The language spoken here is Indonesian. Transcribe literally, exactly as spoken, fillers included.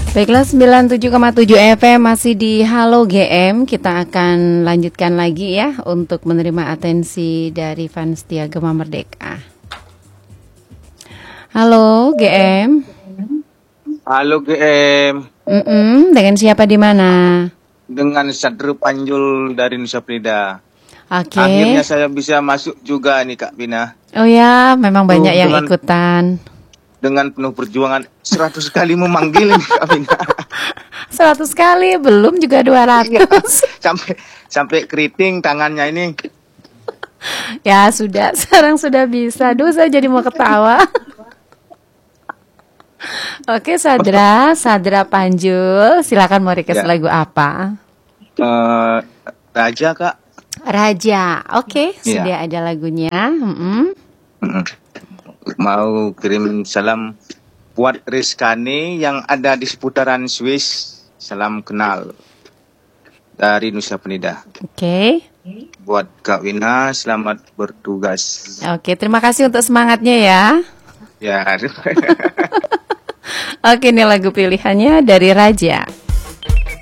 Baiklah, sembilan puluh tujuh koma tujuh F M masih di Halo G M. Kita akan lanjutkan lagi ya untuk menerima atensi dari fans Setia Gema Merdeka. Halo G M. Halo G M. Mm-mm, dengan siapa di mana? Dengan Sadru Panjul dari Nusa Penida. Oke. Akhirnya saya bisa masuk juga nih Kak Vina. Oh ya, memang Tuh, banyak yang dengan, ikutan. Dengan penuh perjuangan seratus kali memanggil ini Kak Vina. seratus kali, belum juga dua ratus. sampai sampai keriting tangannya ini. Ya sudah, sekarang sudah bisa. Duh, saya jadi mau ketawa. Oke, Sadra, Sadra Panjul, silakan mau request Ya. lagu apa? Uh, Raja Kak. Raja, oke, Ya. sudah ada lagunya. Mm-mm. Mau kirim salam buat Rizkani yang ada di seputaran Swiss. Salam kenal dari Nusa Penida. Oke. Buat Kak Wina, selamat bertugas. Oke, terima kasih untuk semangatnya ya. Ya. Oke, ini lagu pilihannya dari Raja.